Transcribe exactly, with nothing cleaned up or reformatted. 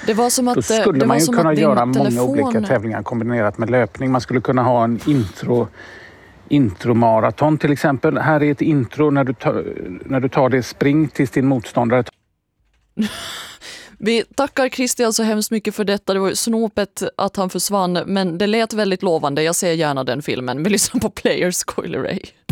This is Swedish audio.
Det var som att, Då skulle det man var ju som kunna att göra din många telefon... olika tävlingar kombinerat med löpning. Man skulle kunna ha en intro, intromaraton till exempel. Här är ett intro när du tar, när du tar det spring tills din motståndare. Vi tackar Christian så hemskt mycket för detta. Det var snopet att han försvann, men det lät väldigt lovande. Jag ser gärna den filmen. Vi lyssnar på Players Coil Ray.